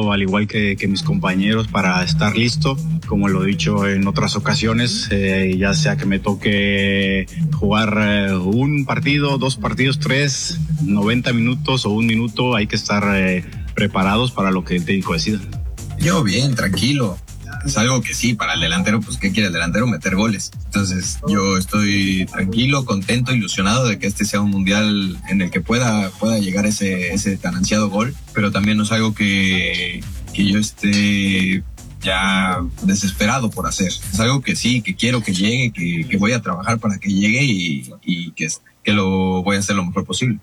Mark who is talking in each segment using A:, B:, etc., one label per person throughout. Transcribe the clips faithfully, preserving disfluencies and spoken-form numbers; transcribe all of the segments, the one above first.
A: preparado al igual que, que mis compañeros para estar listo, como lo he dicho en otras ocasiones, eh, ya sea que me toque jugar eh, un partido, dos partidos, tres, noventa minutos o un minuto, hay que estar eh, preparados para lo que el técnico decida.
B: Yo bien, tranquilo. Es algo que sí, para el delantero, pues ¿qué quiere el delantero? Meter goles. Entonces yo estoy tranquilo, contento, ilusionado de que este sea un mundial en el que pueda, pueda llegar ese, ese tan ansiado gol, pero también no es algo que, que yo esté ya desesperado por hacer. Es algo que sí, que quiero que llegue, que, que voy a trabajar para que llegue y, y que, que lo voy a hacer lo mejor posible.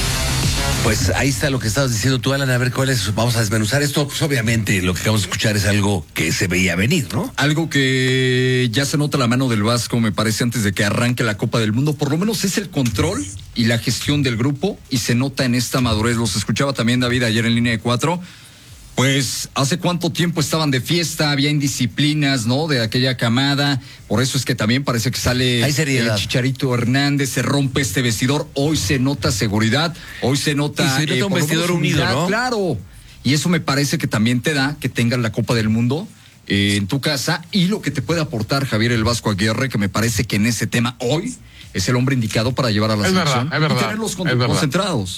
C: Pues ahí está lo que estabas diciendo tú, Alan, a ver cuál es, vamos a desmenuzar esto. Pues obviamente lo que acabamos de escuchar es algo que se veía venir, ¿no?
D: Algo que ya se nota la mano del Vasco, me parece, antes de que arranque la Copa del Mundo, por lo menos es el control y la gestión del grupo, y se nota en esta madurez. Los escuchaba también David ayer en línea de cuatro. Pues, ¿hace cuánto tiempo estaban de fiesta? Había indisciplinas, ¿no? De aquella camada. Por eso es que también parece que sale el Chicharito Hernández, se rompe este vestidor. Hoy se nota seguridad, hoy se nota...
C: Y se nota
D: eh,
C: un vestidor unido,
D: unidad,
C: ¿no?
D: Claro. Y eso me parece que también te da que tengas la Copa del Mundo eh, en tu casa. Y lo que te puede aportar Javier el Vasco Aguirre, que me parece que en ese tema hoy es el hombre indicado para llevar a la
E: es
D: selección.
E: Verdad, es verdad,
D: y tenerlos con,
E: es verdad.
D: concentrados.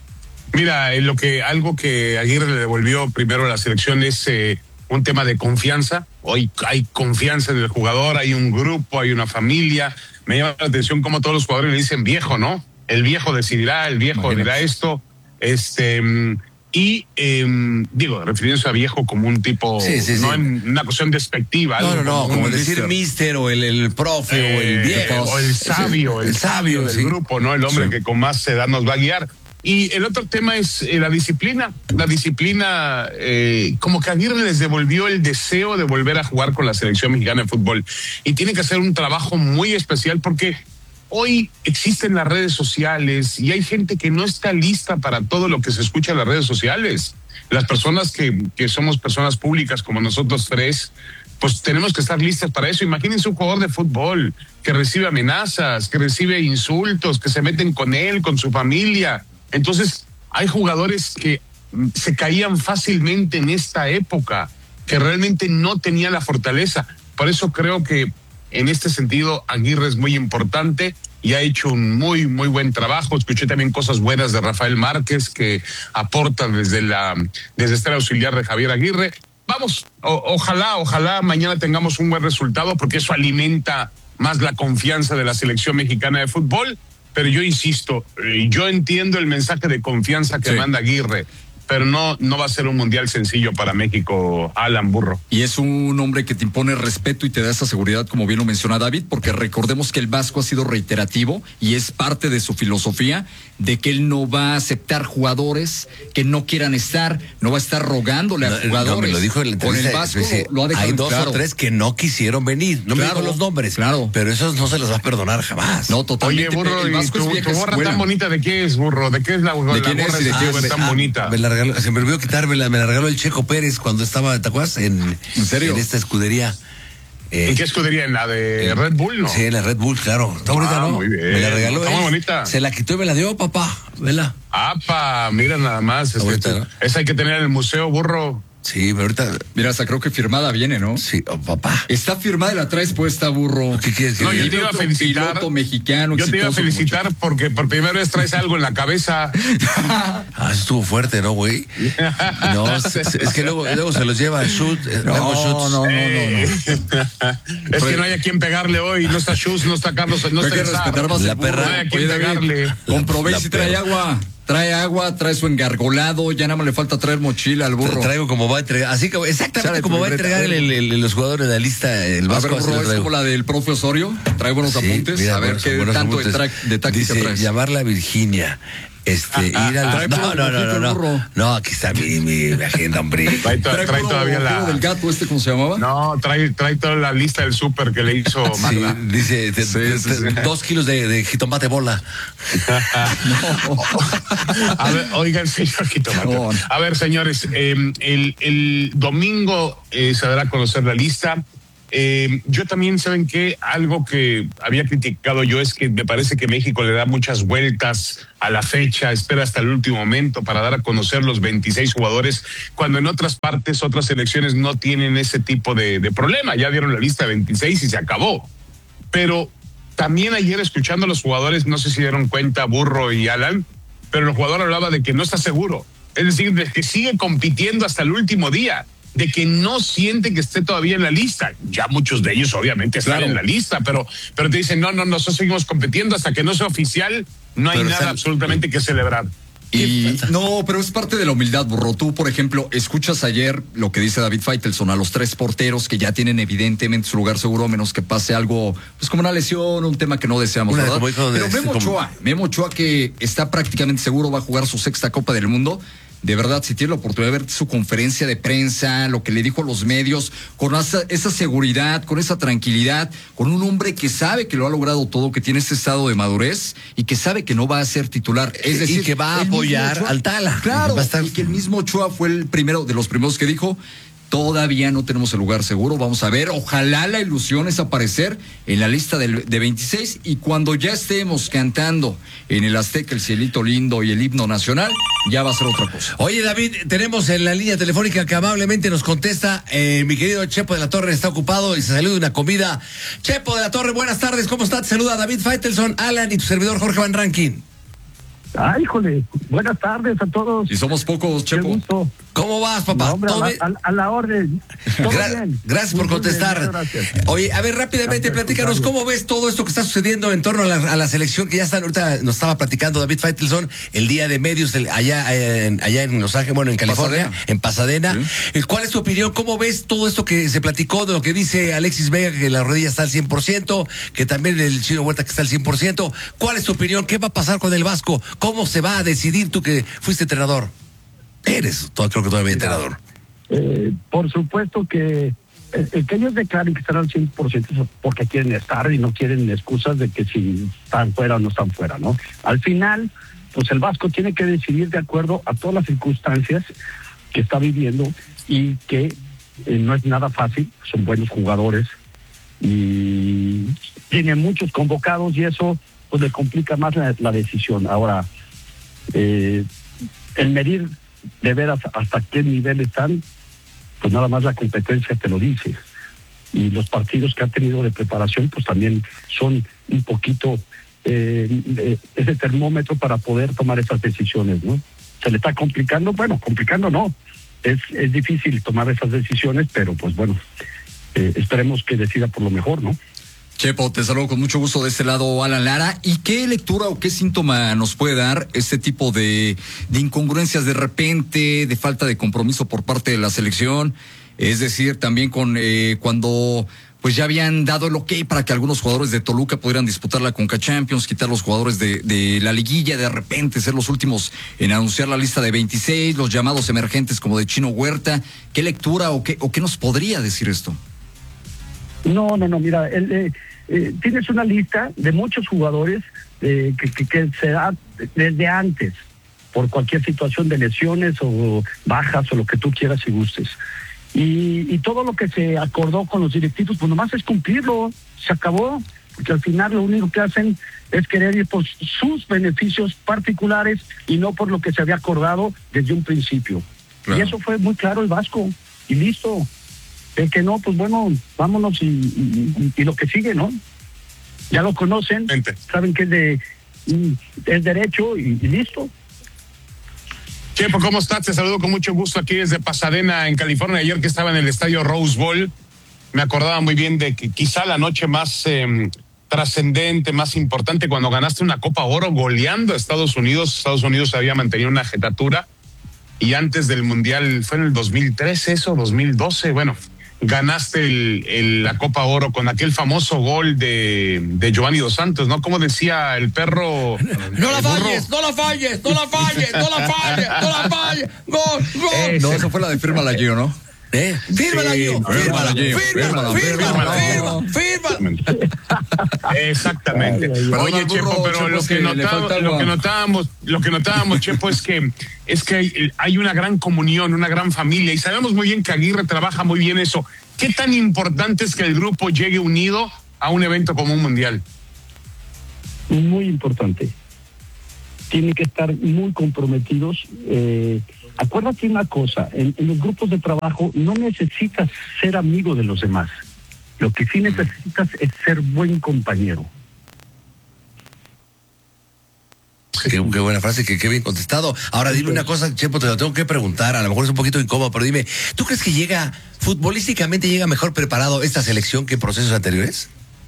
E: Mira, lo que algo que Aguirre le devolvió primero a la selección es eh, un tema de confianza. Hoy hay confianza en el jugador, hay un grupo, hay una familia. Me llama la atención cómo todos los jugadores le dicen viejo, ¿no? El viejo decidirá, el viejo
D: Imagínate.
E: dirá esto. Este y eh, digo, refiriéndose a viejo como un tipo,
C: Sí, sí,
E: no
C: sí.
E: en una cuestión despectiva.
C: No, no, no, como,
E: un
C: decir mister o el, el profe
E: Eh,
C: o el viejo.
E: o el sabio, el,
C: el
E: sabio
C: sabio,
E: del
C: sí.
E: grupo, ¿no? El hombre
C: Sí.
E: que con más edad nos va a guiar. Y el otro tema es eh, la disciplina. La disciplina, eh, como que Aguirre les devolvió el deseo de volver a jugar con la selección mexicana de fútbol. Y tiene que hacer un trabajo muy especial porque hoy existen las redes sociales y hay gente que no está lista para todo lo que se escucha en las redes sociales. Las personas que, que somos personas públicas como nosotros tres, pues tenemos que estar listas para eso. Imagínense un jugador de fútbol que recibe amenazas, que recibe insultos, que se meten con él, con su familia. Entonces, hay jugadores que se caían fácilmente en esta época, que realmente no tenían la fortaleza. Por eso creo que en este sentido Aguirre es muy importante y ha hecho un muy, muy buen trabajo. Escuché también cosas buenas de Rafael Márquez, que aporta desde la, desde este auxiliar de Javier Aguirre. Vamos, o, ojalá, ojalá mañana tengamos un buen resultado, porque eso alimenta más la confianza de la selección mexicana de fútbol. Pero yo insisto, yo entiendo el mensaje de confianza que
D: Sí.
E: manda Aguirre, pero no, no va a ser un mundial sencillo para México, Alan Burro.
D: Y es un hombre que te impone respeto y te da esa seguridad, como bien lo menciona David, porque recordemos que el Vasco ha sido reiterativo y es parte de su filosofía de que él no va a aceptar jugadores que no quieran estar, no va a estar rogándole a
C: No,
D: jugadores.
C: no, me lo dijo en la
D: Con
C: entrevista.
D: el Vasco
C: dice,
D: lo, lo ha dejado
C: hay
D: en
C: dos
D: claro.
C: o tres que no quisieron venir. No
D: Claro,
C: me dijo los nombres.
D: claro.
C: Pero esos no se los va a perdonar jamás.
D: No, totalmente.
E: Oye, Burro,
D: el
E: ¿y
D: Vasco
E: tu,
D: es vieja
E: tu gorra
D: escuela.
E: tan bonita de qué es, Burro? ¿De qué es la, la
D: quién
E: gorra
D: es y de
E: esa
D: quién
E: que
D: es?
E: tan
C: Ah,
E: bonita?
C: Me la regaló, se me olvidó quitármela, me la regaló el Checo Pérez cuando estaba, ¿te acuerdas? En,
D: ¿En serio?
C: En esta escudería. Eh,
E: ¿En qué escudería? ¿En la de Red Bull, no?
C: Sí, en la Red Bull, claro. Está bonita,
E: Ah,
C: ¿no?
E: muy bien.
C: Me la regaló
E: Está
C: él.
E: muy bonita.
C: Se la quitó y me la dio, papá. Vela.
E: ¡Apa! Mira nada más. Es que
C: bonita,
E: tú-
C: ¿no?
E: esa hay que tener en el museo, Burro.
C: Sí, pero ahorita.
D: Mira, hasta creo que firmada viene, ¿no?
C: Sí, oh, papá.
D: Está firmada y la traes puesta, Burro.
C: ¿Qué quieres que
E: No, yo
C: diga?
E: te iba a
D: Otro
E: felicitar.
D: piloto mexicano
E: Yo te iba a
D: exitoso,
E: felicitar porque por primera vez traes algo en la cabeza.
C: Ah, eso estuvo fuerte, ¿no, güey? No, es, es que luego, luego se los lleva a shoot. eh,
D: No,
C: luego
D: no,
C: shoots.
D: no, no,
E: Eh,
D: no.
E: es que no hay a quien pegarle hoy. No está Chus, no está Carlos, no
D: Hay
E: está
D: que
E: el Zar.
D: respetar más
C: La
D: el burro.
C: perra.
E: No hay a quien
D: Oye, David,
E: pegarle.
D: comprobé
C: La
D: si trae
C: perra.
D: agua. Trae agua, trae su engargolado, ya nada más le falta traer mochila al burro.
C: Traigo como va a entregar, así que exactamente
D: Sale
C: como
D: tu
C: va a
D: libreta.
C: entregar el, el- el- los jugadores de la lista, el
D: A ver,
C: Vasco así
D: burro,
C: lo
D: es
C: traigo.
D: como la del profe Osorio. Trae buenos
C: Sí,
D: apuntes.
C: mira,
D: a ver
C: buenos-
D: qué
C: buenos
D: tanto de,
C: apuntes.
D: tra- de táctica
C: Dice,
D: traes.
C: llamarla a Virginia. Este, ir al.
D: Trae
C: No,
D: puro
C: no, no,
D: dibujito
C: no,
D: el
C: no.
D: burro.
C: No, aquí está mi, mi, mi agenda, hombre.
E: Trae, to-
D: Trae
E: trae
D: puro
E: todavía
D: juego del
E: la.
D: gato este, ¿cómo se llamaba?
E: No, trae, trae toda la lista del súper que le hizo
C: Sí,
E: Magda.
C: dice, te-
D: Sí,
C: te-
D: sí,
C: te-
D: sí.
C: dos kilos de, de jitomate bola.
E: A ver, oigan, señor Jitomate.
D: No.
E: A ver, señores, eh, el, el domingo eh, se dará a conocer la lista. Eh, yo también, ¿saben qué? Algo que había criticado yo es que me parece que México le da muchas vueltas a la fecha, espera hasta el último momento para dar a conocer los veintiséis jugadores, cuando en otras partes, otras selecciones no tienen ese tipo de, de problema. Ya dieron la lista de veintiséis y se acabó. Pero también ayer escuchando a los jugadores, no sé si dieron cuenta Burro y Alan, pero el jugador hablaba de que no está seguro. Es decir, de que sigue compitiendo hasta el último día, de que no siente que esté todavía en la lista. Ya muchos de ellos obviamente están claro en la lista, pero, pero te dicen, no, no, nosotros seguimos compitiendo hasta que no sea oficial, no hay pero nada sal... absolutamente que celebrar.
D: Y no, pero es parte de la humildad, Burro. Tú, por ejemplo, escuchas ayer lo que dice David Faitelson a los tres porteros que ya tienen evidentemente su lugar seguro, a menos que pase algo, pues como una lesión, un tema que no deseamos, una, ¿verdad? Pero de, Memo Ochoa, como... Memo Ochoa que está prácticamente seguro va a jugar su sexta Copa del Mundo. De verdad, si tiene la oportunidad de ver su conferencia de prensa, lo que le dijo a los medios, con esa, esa seguridad, con esa tranquilidad, con un hombre que sabe que lo ha logrado todo, que tiene ese estado de madurez y que sabe que no va a ser titular. Es decir,
C: y que va a apoyar Ochoa, al Tala.
D: Claro, va a estar... y que el mismo Ochoa fue el primero, de los primeros que dijo, todavía no tenemos el lugar seguro, vamos a ver, ojalá la ilusión es aparecer en la lista del, de veintiséis y cuando ya estemos cantando en el Azteca el Cielito Lindo y el himno nacional, ya va a ser otra cosa.
C: Oye, David, tenemos en la línea telefónica que amablemente nos contesta, eh, mi querido Chepo de la Torre está ocupado y se salió de una comida. Chepo de la Torre, buenas tardes, ¿cómo estás? Te saluda David Faitelson, Alan y tu servidor Jorge Van Rankin.
F: Ay, híjole, buenas tardes a todos.
D: Y somos pocos, Chepo.
F: Qué gusto.
C: ¿Cómo vas, papá?
F: No, hombre, a, la, a, a la orden. ¿Todo
C: Gra
F: bien?
C: Gracias por
F: Muy
C: contestar.
F: Bien, gracias.
C: Oye, a ver, rápidamente, platícanos, ¿cómo ves todo esto que está sucediendo en torno a la, a la selección que ya está, ahorita nos estaba platicando David Faitelson, el día de medios el, allá, en, allá en Los Ángeles, bueno, en California, Pasadena. en Pasadena. ¿Sí? ¿Cuál es tu opinión? ¿Cómo ves todo esto que se platicó de lo que dice Alexis Vega, que la rodilla está al cien por ciento, que también el Chino Huerta que está al cien por ciento? ¿Cuál es tu opinión? ¿Qué va a pasar con el Vasco? ¿Cómo se va a decidir tú que fuiste entrenador? Eres, todo, creo que todavía entrenador.
F: Eh, por supuesto que el, el que ellos declaren que están al cien por ciento es porque quieren estar y no quieren excusas de que si están fuera o no están fuera, ¿no? Al final, pues el Vasco tiene que decidir de acuerdo a todas las circunstancias que está viviendo y que eh, no es nada fácil, son buenos jugadores y tiene muchos convocados y eso pues le complica más la, la decisión. Ahora, eh, el medir de ver hasta, hasta qué nivel están, pues nada más la competencia te lo dice. Y los partidos que han tenido de preparación, pues también son un poquito eh, eh, ese termómetro para poder tomar esas decisiones, ¿no? Se le está complicando, bueno, complicando no, es, es difícil tomar esas decisiones, pero pues bueno, eh, esperemos que decida por lo mejor, ¿no?
D: Chepo, te saludo con mucho gusto de este lado, Alan Lara. ¿Y qué lectura o qué síntoma nos puede dar este tipo de, de incongruencias de repente, de falta de compromiso por parte de la selección? Es decir, también con eh, cuando pues ya habían dado el ok para que algunos jugadores de Toluca pudieran disputar la Conca Champions, quitar los jugadores de, de la liguilla, de repente ser los últimos en anunciar la lista de veintiséis, los llamados emergentes como de Chino Huerta. ¿Qué lectura o qué, o qué nos podría decir esto?
F: No, no, no, mira, el... Eh... Eh, tienes una lista de muchos jugadores eh, que, que, que se da desde antes, por cualquier situación de lesiones o bajas o lo que tú quieras y gustes. Y, y todo lo que se acordó con los directivos, pues nomás es cumplirlo, se acabó, porque al final lo único que hacen es querer ir por sus beneficios particulares y no por lo que se había acordado desde un principio. Claro. Y eso fue muy claro el Vasco, y listo. El que no, pues bueno, vámonos y, y, y lo que sigue, ¿no? Ya lo conocen, Gente. saben que es de es derecho y, y listo.
E: Chepo, ¿cómo estás? Te saludo con mucho gusto aquí desde Pasadena, en California. Ayer que estaba en el estadio Rose Bowl, me acordaba muy bien de que quizá la noche más eh, trascendente, más importante, cuando ganaste una Copa Oro goleando a Estados Unidos. Estados Unidos había mantenido una jetatura y antes del Mundial, fue en el dos mil trece eso, dos mil doce, bueno, ganaste el, el, la Copa Oro con aquel famoso gol de, de Giovanni Dos Santos, ¿no? Como decía el perro.
C: No la falles, no la falles, no la falles, no la falles, no la falles. Gol, gol.
D: Eh, no, eso fue la de Fírmala Gio, ¿no?
C: ¿Eh? Fírmala, Gio.
D: Sí, fírmala, Gio.
C: Fírmala, fírmala, fírmala, fírmala.
E: Exactamente. Ay, ay, ay. Oye, Chepo, pero lo que, notaba, lo que notábamos, lo que notábamos, Chepo, es que es que hay, hay una gran comunión, una gran familia, y sabemos muy bien que Aguirre trabaja muy bien eso. ¿Qué tan importante es que el grupo llegue unido a un evento como un mundial?
F: Muy importante. Tienen que estar muy comprometidos. Eh, acuérdate una cosa, en, en los grupos de trabajo no necesitas ser amigo de los demás. Lo que sí necesitas es ser buen compañero.
C: Qué, qué buena frase, que qué bien contestado. Ahora dime una cosa, Chepo, te lo tengo que preguntar, a lo mejor es un poquito incómodo, pero dime, ¿tú crees que llega, futbolísticamente llega mejor preparado esta selección que en procesos anteriores?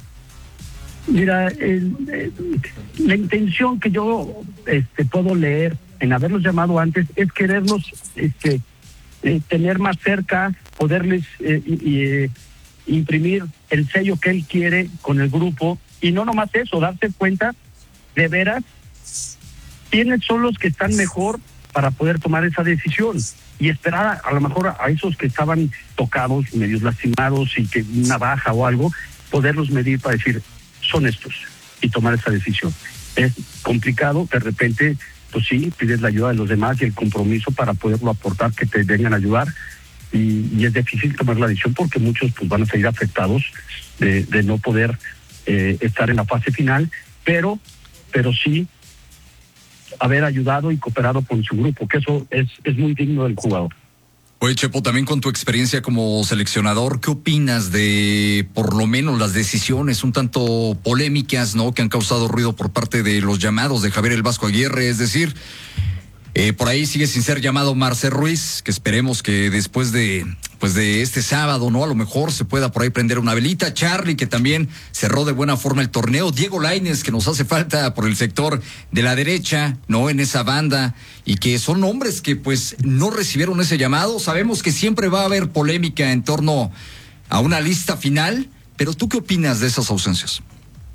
F: Mira, el, el, la intención que yo este, puedo leer en haberlos llamado antes es quererlos este, eh, tener más cerca, poderles eh, y, eh, imprimir el sello que él quiere con el grupo, y no nomás eso, darse cuenta de veras quiénes son los que están mejor para poder tomar esa decisión, y esperar a, a lo mejor a, a esos que estaban tocados, medios lastimados y que una baja o algo, poderlos medir para decir, son estos, y tomar esa decisión. Es complicado, de repente, pues sí, pides la ayuda de los demás y el compromiso para poderlo aportar, que te vengan a ayudar, y, y es difícil tomar la decisión porque muchos pues van a salir afectados de, de no poder eh, estar en la fase final, pero, pero sí haber ayudado y cooperado con su grupo, que eso es, es muy digno del jugador.
D: Oye, Chepo, también con tu experiencia como seleccionador, ¿qué opinas de, por lo menos, las decisiones un tanto polémicas, ¿no?, que han causado ruido por parte de los llamados de Javier El Vasco Aguirre? Es decir, eh, por ahí sigue sin ser llamado Marcel Ruiz, que esperemos que después de, pues de este sábado, ¿no?, a lo mejor se pueda por ahí prender una velita. Charlie, que también cerró de buena forma el torneo. Diego Lainez, que nos hace falta por el sector de la derecha, ¿no?, en esa banda, y que son hombres que pues no recibieron ese llamado. Sabemos que siempre va a haber polémica en torno a una lista final, pero ¿tú qué opinas de esas ausencias?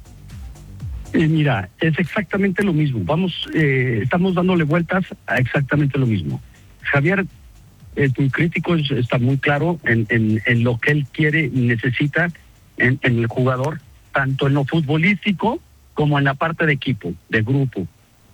F: Eh, mira, es exactamente lo mismo. Vamos, eh, estamos dándole vueltas a exactamente lo mismo. Javier es muy crítico, es, está muy claro en, en, en lo que él quiere y necesita en, en el jugador, tanto en lo futbolístico como en la parte de equipo, de grupo.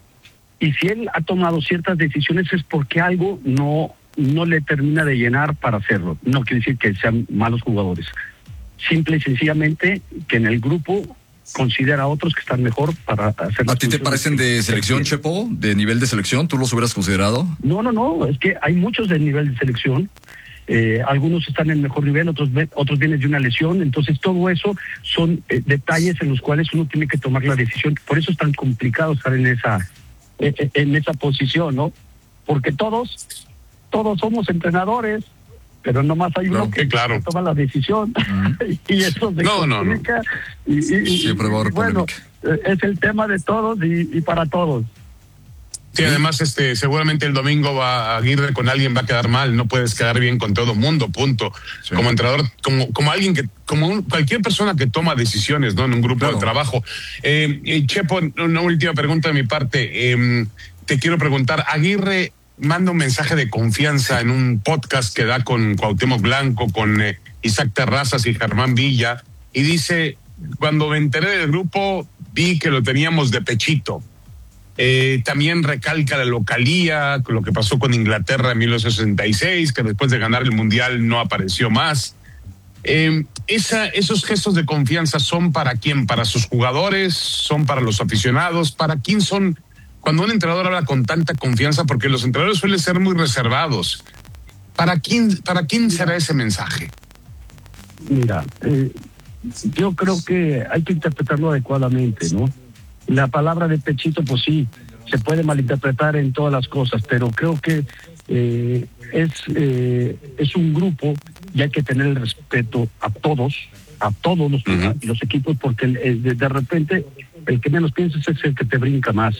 F: Y si él ha tomado ciertas decisiones es porque algo no, no le termina de llenar para hacerlo. No quiere decir que sean malos jugadores. Simple y sencillamente que en el grupo considera a otros que están mejor para hacer.
D: ¿A ti te parecen de selección, Chepo? ¿De nivel de selección? ¿Tú los hubieras considerado?
F: No, no, no. Es que hay muchos de nivel de selección. Eh, algunos están en mejor nivel, otros otros vienen de una lesión. Entonces todo eso son eh, detalles en los cuales uno tiene que tomar la decisión. Por eso es tan complicado estar en esa eh, en esa posición, ¿no? Porque todos todos somos entrenadores, pero nomás hay uno
E: no,
F: que,
E: claro.
F: que toma la decisión. Uh-huh. Y eso se
E: no, no, no.
F: Y, y,
D: Siempre va a haber
F: bueno,
D: polémica.
F: Es el tema de todos y, y para todos.
E: Sí, además, este, seguramente el domingo va Aguirre con alguien va a quedar mal, no puedes quedar bien con todo el mundo, punto. Sí. Como entrenador, como, como alguien que, como un, cualquier persona que toma decisiones, ¿no?, en un grupo claro. de trabajo. Eh, eh, Chepo, una última pregunta de mi parte. Eh, te quiero preguntar, Aguirre manda un mensaje de confianza en un podcast que da con Cuauhtémoc Blanco, con eh, Isaac Terrazas y Germán Villa, y dice, cuando me enteré del grupo, vi que lo teníamos de pechito. Eh, también recalca la localía, lo que pasó con Inglaterra en mil novecientos sesenta y seis, que después de ganar el Mundial no apareció más. Eh, esa, esos gestos de confianza son para quién, para sus jugadores, son para los aficionados, para quién son. Cuando un entrenador habla con tanta confianza, porque los entrenadores suelen ser muy reservados, ¿para quién, para quién será ese mensaje?
F: Mira, eh, yo creo que hay que interpretarlo adecuadamente, ¿no? La palabra de pechito, pues sí, se puede malinterpretar en todas las cosas, pero creo que eh, es, eh, es un grupo y hay que tener el respeto a todos, a todos los, uh-huh. los equipos, porque eh, de, de repente el que menos piensas es el que te brinca más.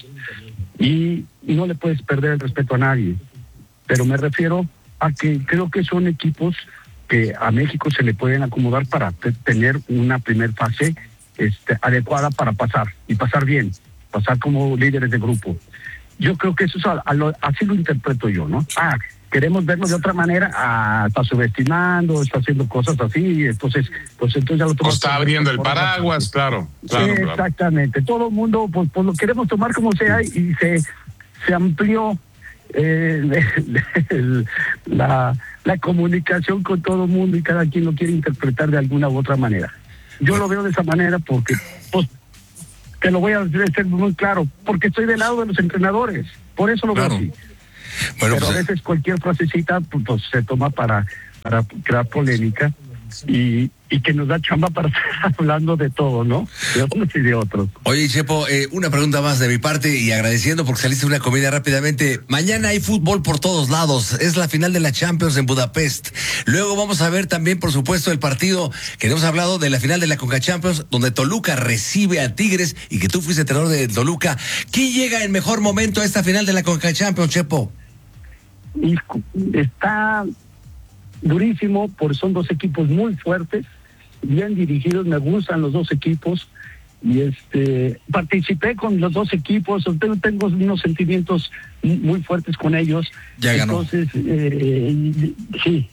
F: Y, y no le puedes perder el respeto a nadie. Pero me refiero a que creo que son equipos que a México se le pueden acomodar para te, tener una primer fase este, adecuada para pasar, y pasar bien, pasar como líderes de grupo. Yo creo que eso es a, a lo, así lo interpreto yo, ¿no? Ah, queremos verlo de otra manera, ah, está subestimando, está haciendo cosas así, y entonces, pues entonces ya lo tomamos.
E: O está abriendo el paraguas, claro, claro,
F: sí, exactamente. Claro. Todo el mundo, pues, pues lo queremos tomar como sea, y se, se amplió eh, el, la, la comunicación con todo el mundo y cada quien lo quiere interpretar de alguna u otra manera. Yo lo veo de esa manera porque, pues, te lo voy a decir muy claro, porque estoy del lado de los entrenadores, por eso lo
D: Claro.
F: veo así.
C: Bueno,
F: Pero
C: pues,
F: a veces cualquier frasecita pues, pues, se toma para, para crear polémica y, y que nos da chamba para estar hablando de todo, ¿no? De unos y de otros.
C: oye, Chepo, eh, una pregunta más de mi parte y agradeciendo porque saliste una comida rápidamente. Mañana hay fútbol por todos lados. Es la final de la Champions en Budapest. Luego vamos a ver también, por supuesto, el partido que hemos hablado de la final de la Conca Champions, donde Toluca recibe a Tigres y que tú fuiste entrenador de Toluca. ¿Quién llega en mejor momento a esta final de la Conca Champions, Chepo?
F: Y está durísimo, porque son dos equipos muy fuertes, bien dirigidos, me gustan los dos equipos, y este participé con los dos equipos, tengo, tengo unos sentimientos muy fuertes con ellos.
D: Ya ganó.
F: Entonces, eh, sí,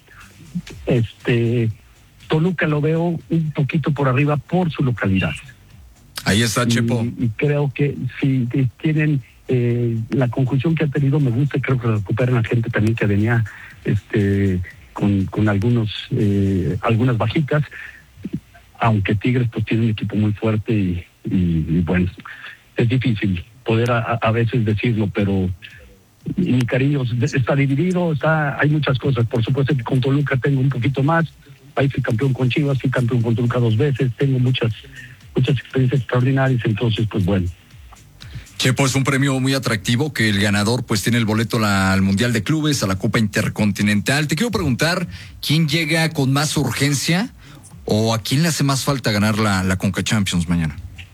F: este Toluca lo veo un poquito por arriba por su localidad.
D: Ahí está, Chepo.
F: Y, y creo que si tienen eh, la conjunción que ha tenido, me gusta, y creo que recuperan a gente también que venía este con, con algunos eh, algunas bajitas, aunque Tigres pues tiene un equipo muy fuerte y, y, y bueno, es difícil poder a, a veces decirlo, pero mi cariño está dividido, está hay muchas cosas. Por supuesto que con Toluca tengo un poquito más, ahí fui campeón con Chivas, fui campeón con Toluca dos veces, tengo muchas muchas experiencias extraordinarias, entonces pues bueno.
D: Chepo, es un premio muy atractivo que el ganador pues tiene el boleto la, al Mundial de Clubes, a la Copa Intercontinental. Te quiero preguntar, ¿quién llega con más urgencia o a quién le hace más falta ganar la, la Conca Champions mañana?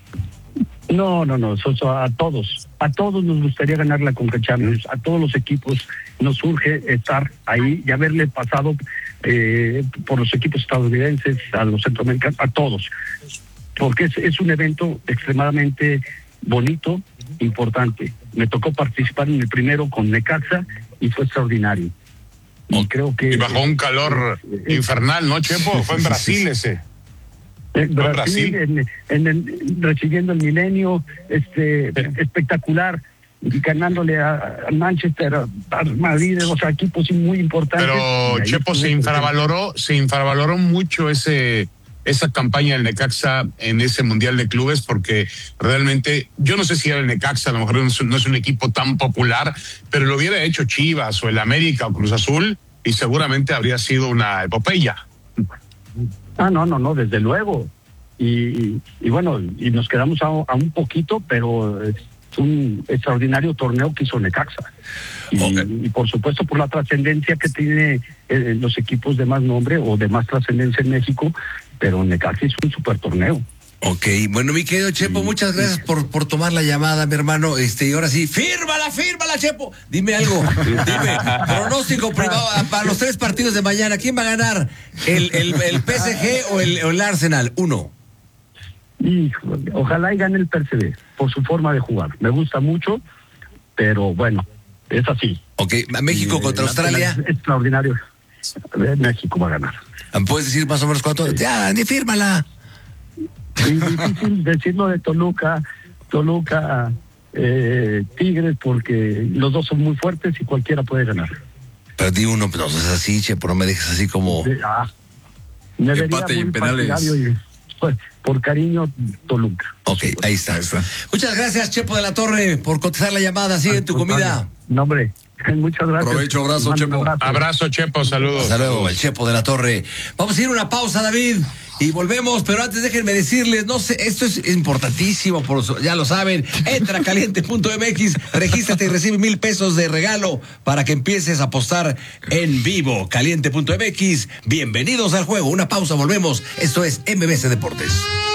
F: No, no, no, eso, eso, a todos, a todos nos gustaría ganar la Conca Champions, a todos los equipos nos surge estar ahí y haberle pasado eh, por los equipos estadounidenses, a los centroamericanos, a todos, porque es, es un evento extremadamente bonito, importante. Me tocó participar en el primero con Necaxa y fue extraordinario. Y creo que...
E: Y bajo un calor
F: eh,
E: infernal, ¿no, Chepo? Fue en Brasil ese.
F: En
E: Fue en
F: Brasil,
E: Brasil.
F: en, en, en- recibiendo el milenio, este espectacular, y ganándole a, a Manchester, a, a Madrid, o sea, equipos muy importantes.
E: Pero
F: Y ahí
E: Chepo, se
F: estuvo
E: infravaloró, se infravaloró mucho ese esa campaña del Necaxa en ese Mundial de Clubes, porque realmente, yo no sé si era el Necaxa, a lo mejor no es, no es un equipo tan popular, pero lo hubiera hecho Chivas o el América o Cruz Azul y seguramente habría sido una epopeya.
F: Ah, no, no, no, desde luego. Y, y, y bueno, y nos quedamos a, a un poquito, pero es un extraordinario torneo que hizo Necaxa. Y,
C: Okay.
F: y por supuesto por la trascendencia que tiene eh, los equipos de más nombre o de más trascendencia en México, pero Necaxa hizo un super torneo.
C: Ok, bueno, mi querido Chepo, muchas gracias por, por tomar la llamada, mi hermano. Este, y ahora sí, fírmala, fírmala, Chepo. Dime algo, dime, pronóstico privado para los tres partidos de mañana. ¿Quién va a ganar? ¿El, el, el P S G o el, o el Arsenal? Uno.
F: Híjole, ojalá y gane el P S G por su forma de jugar. Me gusta mucho, pero bueno, es así.
C: Ok, México
F: Y,
C: contra
F: eh,
C: Australia.
F: Es extraordinario. Eh, México va a ganar.
C: ¿Puedes decir más o menos cuánto? Ya, ni fírmala.
F: Y difícil decirlo de Toluca, Toluca, eh, Tigres, porque los dos son muy fuertes y cualquiera puede ganar.
C: Pero di uno, no seas así, Chepo, no me dejes así como...
F: De- ah, me vería
D: Empate y
F: muy
D: en penales.
F: partidario y, pues, por cariño, Toluca.
C: Ok, ahí está. Muchas gracias, Chepo de la Torre, por contestar la llamada. Sigue tu comida.
F: No, hombre, muchas gracias.
D: Provecho, abrazo,
F: Mando un
D: Chepo.
F: abrazo.
E: Abrazo, Chepo, saludos.
C: Hasta luego, el Chepo de la Torre. Vamos a ir a una pausa, David, y volvemos, pero antes déjenme decirles, no sé, esto es importantísimo, por eso, ya lo saben, entra a caliente punto m x, regístrate y recibe mil pesos de regalo para que empieces a apostar en vivo. caliente punto m x, bienvenidos al juego, una pausa, volvemos, esto es M B C Deportes.